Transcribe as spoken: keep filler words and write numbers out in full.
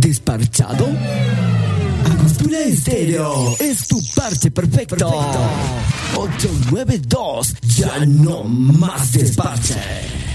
desparchado? Angostura Estéreo es tu parche perfecto. perfecto. ocho nueve dos, ya no más desparche.